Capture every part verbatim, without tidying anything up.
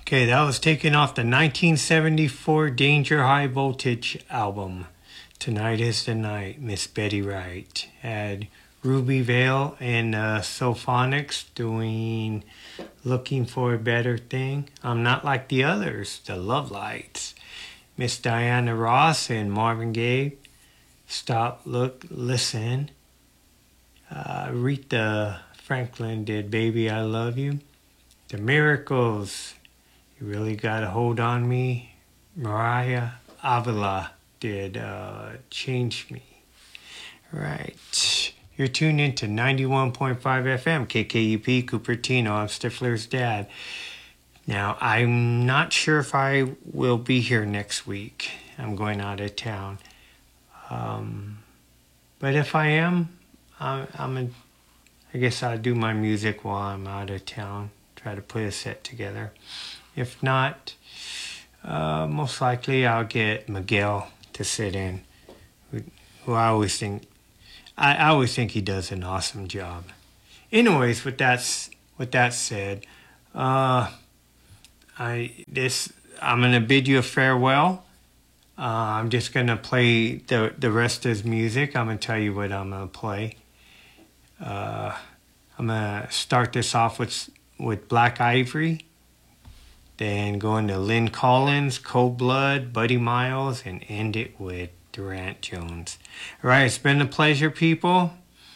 Okay, that was taken off the nineteen seventy-four Danger High Voltage album. Tonight is the Night, Miss Betty Wright. Had Ruby Vale and uh, Sophonics doing Looking for a Better Thing. I'm Not Like the Others, the Love Lights. Miss Diana Ross and Marvin Gaye, Stop, Look, Listen. Uh, Aretha Franklin did Baby I Love You. The Miracles, You Really Gotta Hold on Me. Mariah Avila did uh, Change Me. Right. You're tuned into ninety-one point five F M, K K U P, Cupertino. I'm Stifler's dad. Now, I'm not sure if I will be here next week. I'm going out of town. Um, but if I am, I'm, I'm a, I guess I'll do my music while I'm out of town. Try to put a set together. If not, uh, most likely I'll get Miguel to sit in, who, who I always think, I, I always think he does an awesome job. Anyways, with that, with that said, uh, I this I'm gonna bid you a farewell. Uh, I'm just gonna play the the rest of his music. I'm gonna tell you what I'm gonna play. Uh, I'm gonna start this off with with Black Ivory, then go into Lynn Collins, Cold Blood, Buddy Miles, and end it with Durant Jones. All right, it's been a pleasure, people.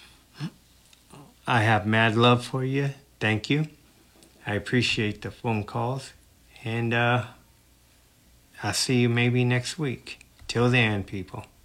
I have mad love for you. Thank you. I appreciate the phone calls. And uh, I'll see you maybe next week. Till then, people.